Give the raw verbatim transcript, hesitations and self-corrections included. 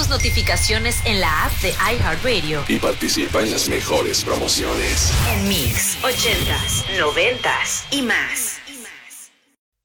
tus notificaciones en la app de iHeartRadio y participa en las mejores promociones. En Mix, ochentas, noventas y más.